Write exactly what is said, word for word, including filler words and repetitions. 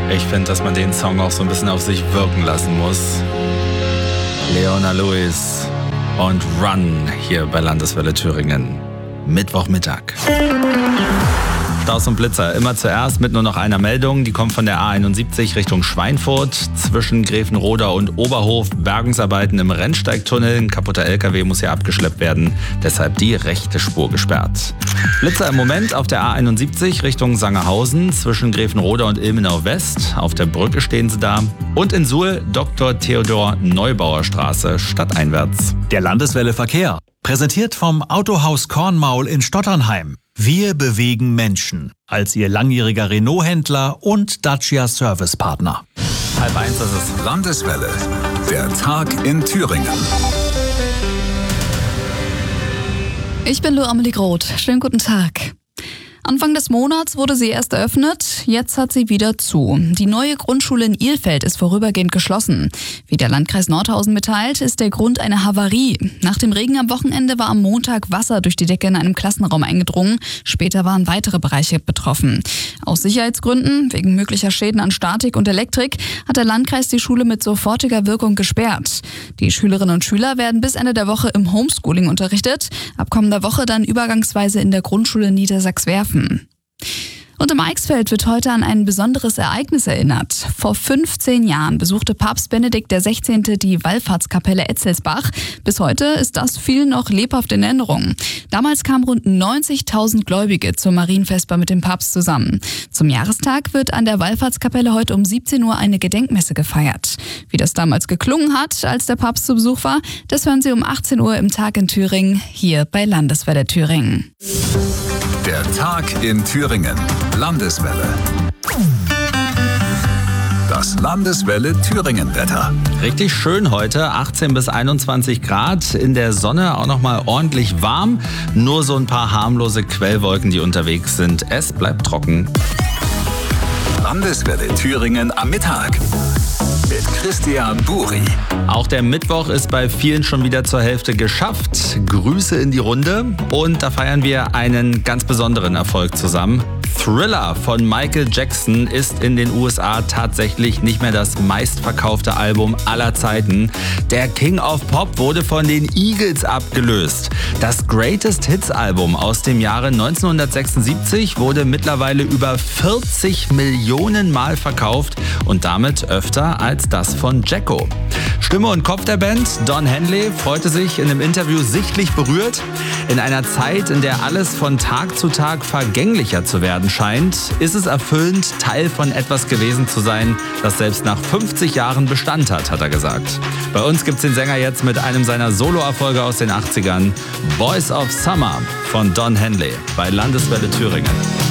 Ich finde, dass man den Song auch so ein bisschen auf sich wirken lassen muss. Leona Lewis und Run hier bei Landeswelle Thüringen. Mittwochmittag. Staus und Blitzer. Immer zuerst mit nur noch einer Meldung. Die kommt von der A einundsiebzig Richtung Schweinfurt. Zwischen Grevenroda und Oberhof Bergungsarbeiten im Rennsteigtunnel. Ein kaputter L K W muss hier abgeschleppt werden. Deshalb die rechte Spur gesperrt. Blitzer im Moment auf der A einundsiebzig Richtung Sangerhausen. Zwischen Grevenroda und Ilmenau West. Auf der Brücke stehen sie da. Und in Suhl Doktor Theodor Neubauer Straße stadteinwärts. Der Landeswelle Verkehr. Präsentiert vom Autohaus Kornmaul in Stotternheim. Wir bewegen Menschen. Als Ihr langjähriger Renault-Händler und Dacia Servicepartner. Halb eins ist es. Landeswelle. Der Tag in Thüringen. Ich bin Lou Amelie Groth. Schönen guten Tag. Anfang des Monats wurde sie erst eröffnet, jetzt hat sie wieder zu. Die neue Grundschule in Ilfeld ist vorübergehend geschlossen. Wie der Landkreis Nordhausen mitteilt, ist der Grund eine Havarie. Nach dem Regen am Wochenende war am Montag Wasser durch die Decke in einem Klassenraum eingedrungen. Später waren weitere Bereiche betroffen. Aus Sicherheitsgründen, wegen möglicher Schäden an Statik und Elektrik, hat der Landkreis die Schule mit sofortiger Wirkung gesperrt. Die Schülerinnen und Schüler werden bis Ende der Woche im Homeschooling unterrichtet, ab kommender Woche dann übergangsweise in der Grundschule Niedersachswerfen. Und im Eichsfeld wird heute an ein besonderes Ereignis erinnert. Vor fünfzehn Jahren besuchte Papst Benedikt der Sechzehnte die Wallfahrtskapelle Etzelsbach. Bis heute ist das vielen noch lebhaft in Erinnerung. Damals kamen rund neunzigtausend Gläubige zur Marienvesper mit dem Papst zusammen. Zum Jahrestag wird an der Wallfahrtskapelle heute um siebzehn Uhr eine Gedenkmesse gefeiert. Wie das damals geklungen hat, als der Papst zu Besuch war, das hören Sie um achtzehn Uhr im Tag in Thüringen, hier bei Landeswelle Thüringen. Der Tag in Thüringen. Landeswelle. Das Landeswelle Thüringen-Wetter. Richtig schön heute, achtzehn bis einundzwanzig Grad, in der Sonne auch nochmal ordentlich warm. Nur so ein paar harmlose Quellwolken, die unterwegs sind. Es bleibt trocken. Landeswelle Thüringen am Mittag. Mit Christian Buri. Auch der Mittwoch ist bei vielen schon wieder zur Hälfte geschafft. Grüße in die Runde. Und da feiern wir einen ganz besonderen Erfolg zusammen. Thriller von Michael Jackson ist in den U S A tatsächlich nicht mehr das meistverkaufte Album aller Zeiten. Der King of Pop wurde von den Eagles abgelöst. Das Greatest Hits Album aus dem Jahre neunzehnhundertsechsundsiebzig wurde mittlerweile über vierzig Millionen Mal verkauft und damit öfter als das von Jacko. Stimme und Kopf der Band, Don Henley, freute sich in einem Interview sichtlich berührt. In einer Zeit, in der alles von Tag zu Tag vergänglicher zu werden scheint, ist es erfüllend, Teil von etwas gewesen zu sein, das selbst nach fünfzig Jahren Bestand hat, hat er gesagt. Bei uns gibt's den Sänger jetzt mit einem seiner Solo-Erfolge aus den achtzigern, Voice of Summer von Don Henley bei Landeswelle Thüringen.